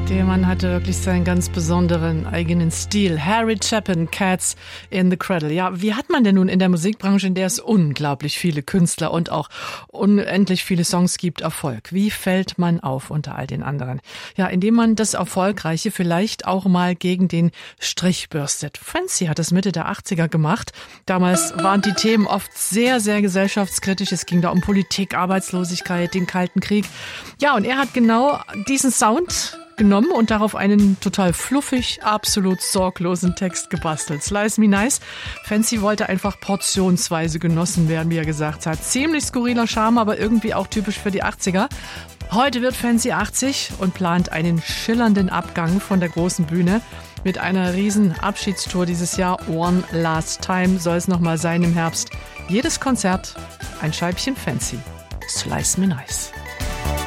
Der Mann hatte wirklich seinen ganz besonderen eigenen Stil. Harry Chapin, Cats in the Cradle. Ja, wie hat man denn nun in der Musikbranche, in der es unglaublich viele Künstler und auch unendlich viele Songs gibt, Erfolg? Wie fällt man auf unter all den anderen? Ja, indem man das Erfolgreiche vielleicht auch mal gegen den Strich bürstet. Fancy hat das Mitte der 80er gemacht. Damals waren die Themen oft sehr, sehr gesellschaftskritisch. Es ging da um Politik, Arbeitslosigkeit, den Kalten Krieg. Ja, und er hat genau diesen Sound genommen und darauf einen total fluffig, absolut sorglosen Text gebastelt. Slice Me Nice. Fancy wollte einfach portionsweise genossen werden, wie er gesagt hat. Ziemlich skurriler Charme, aber irgendwie auch typisch für die 80er. Heute wird Fancy 80 und plant einen schillernden Abgang von der großen Bühne. Mit einer riesen Abschiedstour dieses Jahr. One Last Time soll es nochmal sein im Herbst. Jedes Konzert ein Scheibchen Fancy. Slice Me Nice.